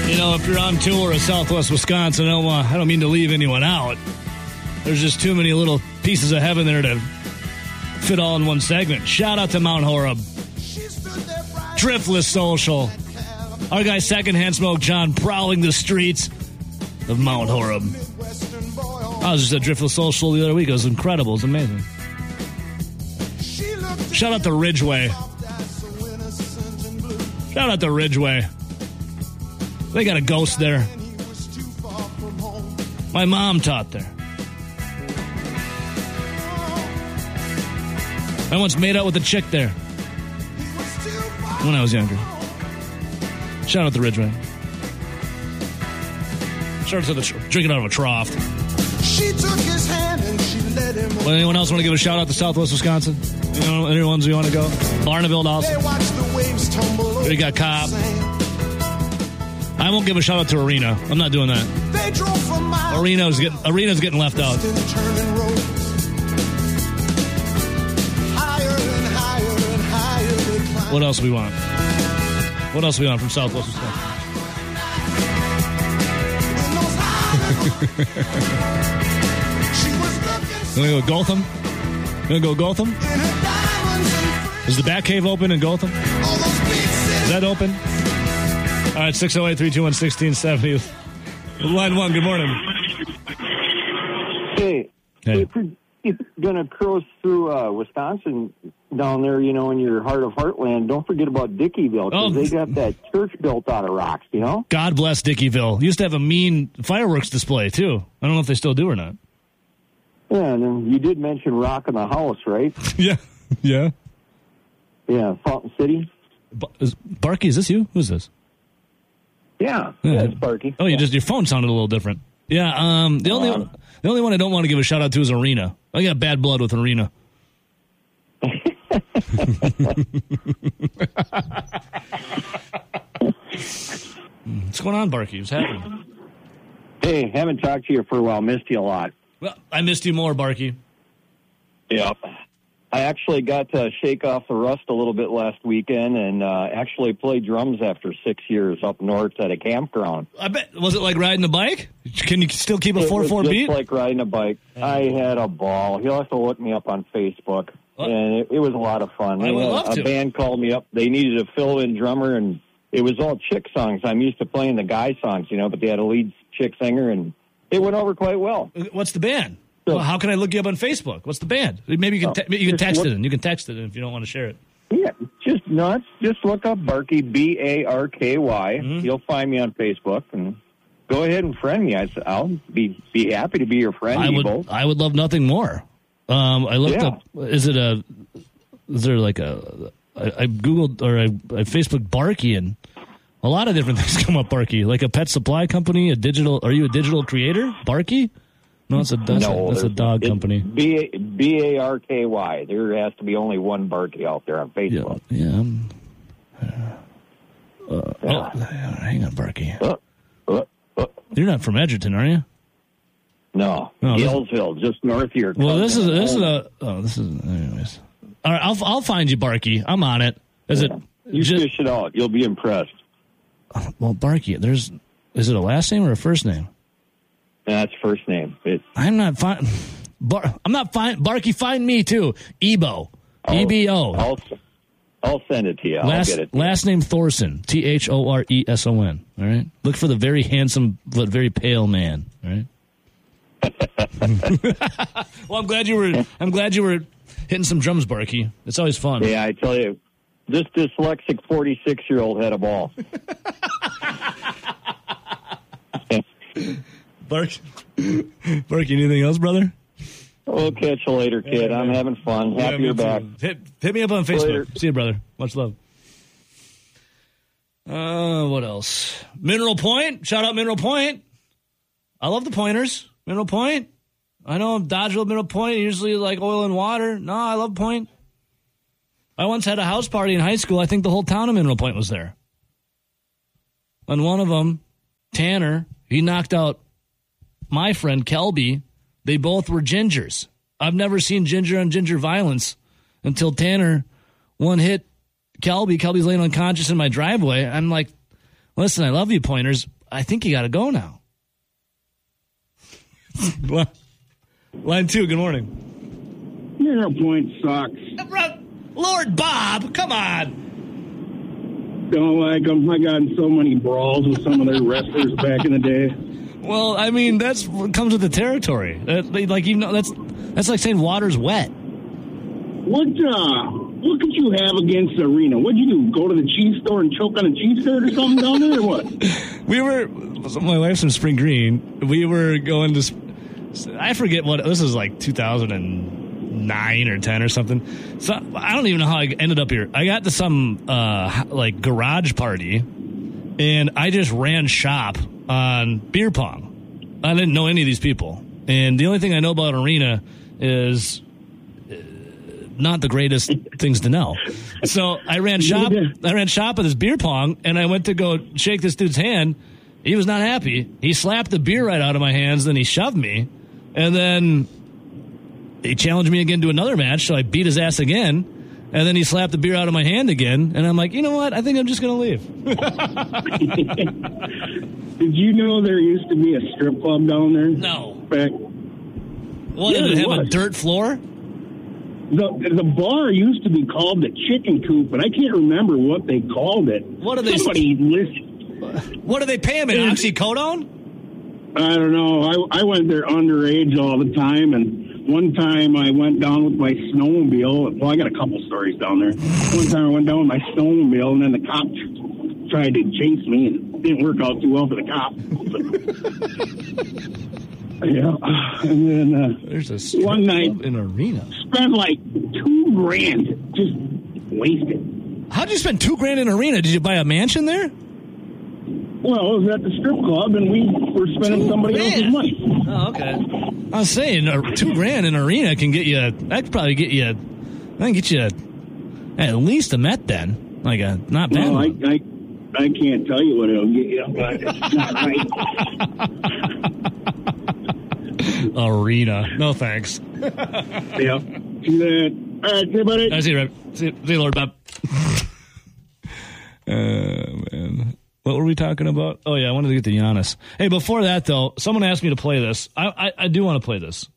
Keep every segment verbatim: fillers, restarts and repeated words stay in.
You know, if you're on tour of Southwest Wisconsin, I don't, want, I don't mean to leave anyone out. There's just too many little pieces of heaven there to fit all in one segment. Shout out to Mount Horeb. Driftless Social. Our guy Secondhand Smoke John prowling the streets of Mount Horeb. I was just at Driftless Social the other week. It was incredible. It was amazing. Shout out to Ridgeway. Shout out to Ridgeway. They got a ghost there. My mom taught there. I once made out with a chick there when I was younger. Shout out to Ridgeway. Shout out to the tr- drinking out of a trough. She took his hand and she let him. Well, anyone else want to give a shout out to Southwest Wisconsin? You know, any ones you want to go? Barneville also. They watch the waves tumble. We got Cobb. I won't give a shout out to Arena. I'm not doing that. They drove for miles. Arena's getting Arena's getting left out. What else do we want? What else do we want from Southwest Wisconsin? You want to go Gotham? You want to go Gotham? Is the Batcave open in Gotham? Is that open? All right, six oh eight, three two one, one six seven oh. Line one, good morning. Hey, hey. if you're, if you're going to cruise through uh, Wisconsin down there, you know, in your heart of Heartland, don't forget about Dickeyville, because oh. they got that church built out of rocks, you know? God bless Dickeyville. Used to have a mean fireworks display, too. I don't know if they still do or not. Yeah, and then you did mention Rock in the House, right? yeah, yeah. Yeah, Fountain City. Bar- is, Barky, is this you? Who's this? Yeah, yeah, yeah, it's Barky. Oh, you yeah. just your phone sounded a little different. Yeah, um, the only um, the only one I don't want to give a shout out to is Arena. I got bad blood with Arena. What's going on, Barky? What's happening? Hey, haven't talked to you for a while. Missed you a lot. Well, I missed you more, Barky. Yep. I actually got to shake off the rust a little bit last weekend and uh, actually play drums after six years up north at a campground. I bet. Was it like riding a bike? Can you still keep a four four beat? It was just like riding a bike. I had a ball. You'll have to look me up on Facebook. What? And it, it was a lot of fun. I would had, love to. A band called me up. They needed a fill-in drummer, and it was all chick songs. I'm used to playing the guy songs, you know, but they had a lead chick singer, and it went over quite well. What's the band? Well, how can I look you up on Facebook? What's the band? Maybe you can te- oh, you can text look, it in. You can text it in if you don't want to share it. Yeah, just nuts. Just look up Barky, B A R K Y. Mm-hmm. You'll find me on Facebook, and go ahead and friend me. I, I'll be be happy to be your friend. I would both. I would love nothing more. Um, I looked yeah. up. Is it a? Is there like a? I, I googled or I, I Facebooked Barky, and a lot of different things come up. Barky, like a pet supply company, a digital. Are you a digital creator, Barky? No, it's a, that's, no, a, that's a dog company. B A R K Y. There has to be only one Barky out there on Facebook. Yeah. yeah, um, uh, yeah. Oh, hang on, Barky. Uh, uh, uh. You're not from Edgerton, are you? No, no Gillsville, just north here. Well, this is this is a. Oh, this is. Anyways, all right. I'll I'll find you, Barky. I'm on it. Is yeah. it? You just, fish it out. You'll be impressed. Well, Barky, there's. Is it a last name or a first name? That's first name. It, I'm not fine. Bar, I'm not fine. Barky, find me too. Ebo. E B O. I'll, I'll send it to you. Last, I'll get it. Last name Thorson. T H O R E S O N. All right. Look for the very handsome but very pale man. All right. Well, I'm glad you were. I'm glad you were hitting some drums, Barky. It's always fun. Yeah, I tell you, this dyslexic forty-six year old had a ball. Barky, Barky, anything else, brother? We'll catch you later, kid. Yeah, I'm having fun. Happy yeah, you're back. Hit, hit me up on Facebook. Later. See you, brother. Much love. Uh, what else? Mineral Point. Shout out Mineral Point. I love the Pointers. Mineral Point. I know Dodgeville, Mineral Point, usually like oil and water. No, I love Point. I once had a house party in high school. I think the whole town of Mineral Point was there. And one of them, Tanner, he knocked out my friend Kelby. They both were gingers. I've never seen ginger on ginger violence until Tanner one hit Kelby. Kelby's laying unconscious in my driveway. I'm like, listen, I love you, Pointers. I think you got to go now. Line two, good morning. Mineral Point sucks. Lord Bob, come on. Don't like them. I got in so many brawls with some of their wrestlers back in the day. Well, I mean, that's what comes with the territory. That, like, you know, that's that's like saying water's wet. What uh, what could you have against the arena? What'd you do? Go to the cheese store and choke on a cheese curd or something down there, or what? We were, my wife's from Spring Green. We were going to, I forget what, this is like two thousand nine or ten or something. So I don't even know how I ended up here. I got to some uh, like garage party, and I just ran shop on beer pong. I didn't know any of these people. And the only thing I know about arena is not the greatest things to know. So I ran shop. I ran shop at this beer pong, and I went to go shake this dude's hand. He was not happy. He slapped the beer right out of my hands. Then he shoved me, and then he challenged me again to another match. So I beat his ass again, and then he slapped the beer out of my hand again. And I'm like, you know what? I think I'm just going to leave. Did you know there used to be a strip club down there? No. Back. What Yeah, did it it have was. a dirt floor? The the bar used to be called the Chicken Coop, but I can't remember what they called it. What do they- Somebody listen. What do they pay him in Yeah. oxycodone? I don't know. I I went there underage all the time, and one time I went down with my snowmobile. Well, I got a couple stories down there. One time I went down with my snowmobile, and then the cop tried to chase me, and it didn't work out too well for the cop. Yeah, and then uh, There's a strip one night club in arena. spent like two grand just wasted. How'd you spend two grand in arena? Did you buy a mansion there? Well, it was at the strip club, and we were spending Two somebody grand. else's money. Oh, okay. I was saying, uh, two grand in arena can get you. That could probably get you. That can get you at least a Met then, like a not bad. Well, I, one. I I can't tell you what it'll get you, but it's not right. Arena. No thanks. Yeah. See that? All right, see about it. I see you, Rob. See, see you, Lord Bob. uh, man. What were we talking about? Oh, yeah, I wanted to get to Giannis. Hey, before that, though, someone asked me to play this. I, I, I do want to play this.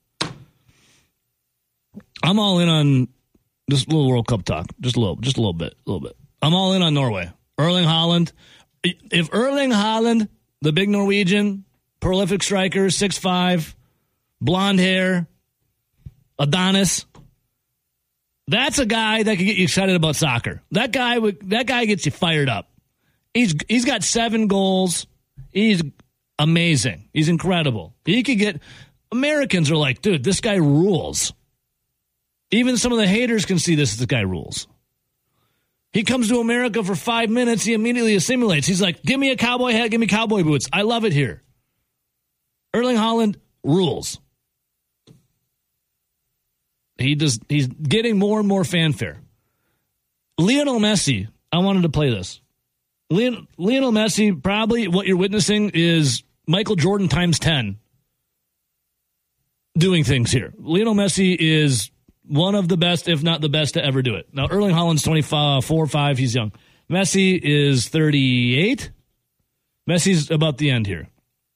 I'm all in on this little World Cup talk. Just a little, just a little bit, a little bit. I'm all in on Norway. Erling Haaland. If Erling Haaland, the big Norwegian, prolific striker, six five, blonde hair, Adonis, that's a guy that can get you excited about soccer. That guy would, that guy gets you fired up. He's he's got seven goals. He's amazing. He's incredible. He could get Americans are like, dude, this guy rules. Even some of the haters can see this. This guy rules. He comes to America for five minutes. He immediately assimilates. He's like, give me a cowboy hat. Give me cowboy boots. I love it here. Erling Haaland rules. He does. He's getting more and more fanfare. Lionel Messi. I wanted to play this. Leon, Lionel Messi, probably what you're witnessing is Michael Jordan times ten doing things here. Lionel Messi is one of the best, if not the best, to ever do it. Now, Erling Haaland's twenty-four, five. He's young. Messi is thirty-eight. Messi's about the end here.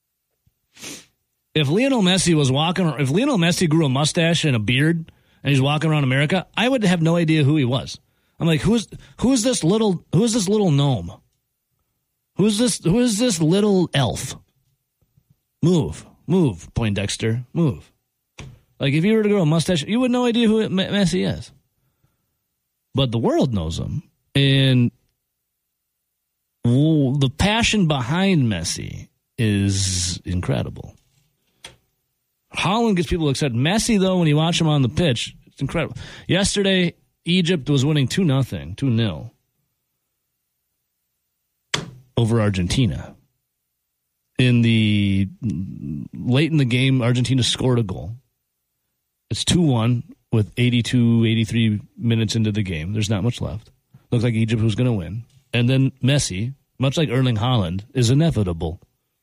If Lionel Messi was walking, if Lionel Messi grew a mustache and a beard and he's walking around America, I would have no idea who he was. I'm like, who's who's this little who's this little gnome? Who's this who is this little elf? Move, move, Poindexter, move. Like if you were to grow a mustache, you would have no idea who M- Messi is. But the world knows him, and well, the passion behind Messi is incredible. Haaland gets people excited. Messi, though, when you watch him on the pitch, it's incredible. Yesterday, Egypt was winning two nothing, two nil over Argentina. In the late in the game, Argentina scored a goal. It's two one with eighty-two, eighty-three minutes into the game. There's not much left. Looks like Egypt was going to win. And then Messi, much like Erling Haaland, is inevitable.